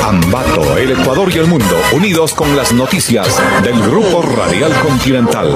Ambato, el Ecuador y el mundo, unidos con las noticias del Grupo Radial Continental.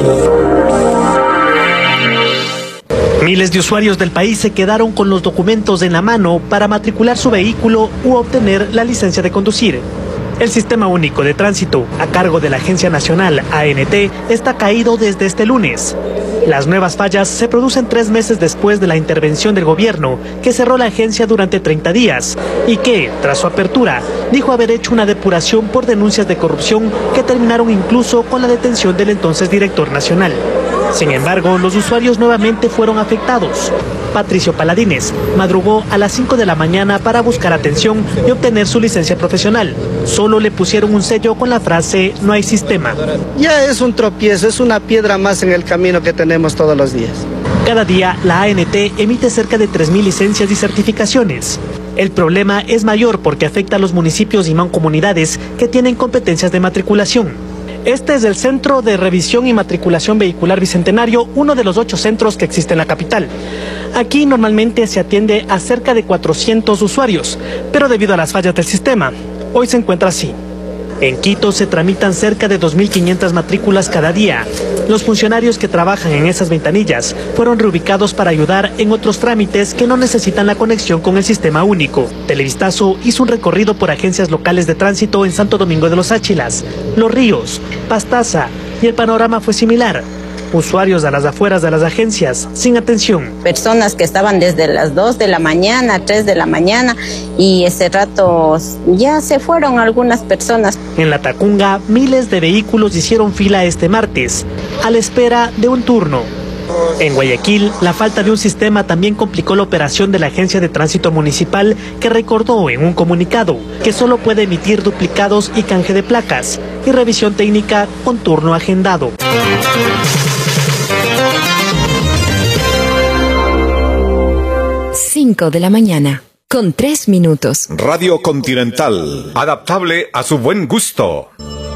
Miles de usuarios del país se quedaron con los documentos en la mano para matricular su vehículo u obtener la licencia de conducir. El Sistema Único de Tránsito, a cargo de la Agencia Nacional ANT, está caído desde este lunes. Las nuevas fallas se producen 3 meses después de la intervención del gobierno, que cerró la agencia durante 30 días y que, tras su apertura, dijo haber hecho una depuración por denuncias de corrupción que terminaron incluso con la detención del entonces director nacional. Sin embargo, los usuarios nuevamente fueron afectados. Patricio Paladines madrugó a las 5 de la mañana para buscar atención y obtener su licencia profesional. Solo le pusieron un sello con la frase "no hay sistema". Ya es un tropiezo, es una piedra más en el camino que tenemos todos los días. Cada día la ANT emite cerca de 3.000 licencias y certificaciones. El problema es mayor porque afecta a los municipios y mancomunidades que tienen competencias de matriculación. Este es el Centro de Revisión y Matriculación Vehicular Bicentenario, uno de los 8 centros que existe en la capital. Aquí normalmente se atiende a cerca de 400 usuarios, pero debido a las fallas del sistema, hoy se encuentra así. En Quito se tramitan cerca de 2.500 matrículas cada día. Los funcionarios que trabajan en esas ventanillas fueron reubicados para ayudar en otros trámites que no necesitan la conexión con el sistema único. Televistazo hizo un recorrido por agencias locales de tránsito en Santo Domingo de los Áchilas, Los Ríos, Pastaza, y el panorama fue similar. Usuarios a las afueras de las agencias, sin atención. Personas que estaban desde las 2 de la mañana, 3 de la mañana, y ese rato ya se fueron algunas personas. En La Tacunga, miles de vehículos hicieron fila este martes, a la espera de un turno. En Guayaquil, la falta de un sistema también complicó la operación de la Agencia de Tránsito Municipal, que recordó en un comunicado que solo puede emitir duplicados y canje de placas, y revisión técnica con turno agendado. 5 de la mañana, con 3 minutos. Radio Continental, adaptable a su buen gusto.